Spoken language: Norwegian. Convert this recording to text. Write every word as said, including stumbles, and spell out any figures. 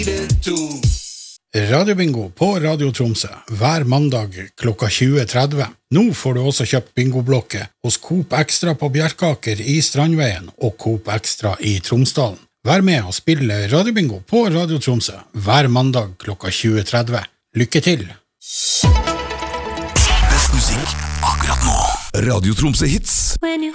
Radiobingo på Radio Tromsø hver mandag klokka tjue tretti. Nå får du også kjøpt bingoblokke hos Coop Extra på Bjerkaker i Strandveien og Coop Extra i Tromsdalen. Vær med og spille Radiobingo på Radio Tromsø hver mandag klokka tjue tretti. Lykke til! Best musikk akkurat nå. Radio Tromsø Hits.